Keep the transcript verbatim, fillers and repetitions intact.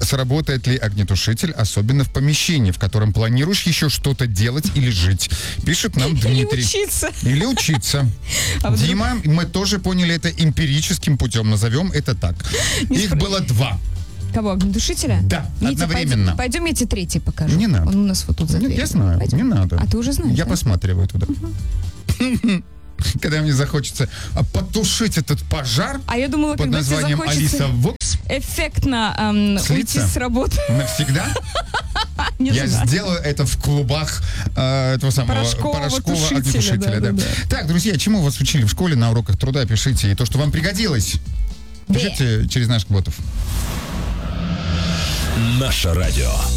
сработает ли огнетушитель, особенно в помещении, в котором планируешь еще что-то делать или жить. Пишет нам Дмитрий. Или учиться. Или учиться. А вдруг... Дима, мы тоже поняли это эмпирическим путем, назовем это так. Не Их спро... было два. Кого, огнетушителя? Да, Митя, одновременно. Пойдем, пойдем, я тебе третий покажу. Не надо. Он у нас вот тут за дверью. Я знаю, Пойдем. не надо. А ты уже знаешь, Я да? посматриваю туда. Угу. Когда мне захочется потушить этот пожар а я думала, под когда названием тебе захочется Алиса Вокс, эффектно эм, уйти с работы. Навсегда? Не Я знаю. сделаю это в клубах э, этого самого Порошкового порошкового тушителя, огнетушителя. да, Да. да, да. Так, друзья, чему вас учили в школе на уроках труда? Пишите. И то, что вам пригодилось. Пишите через наших ботов. Наше радио.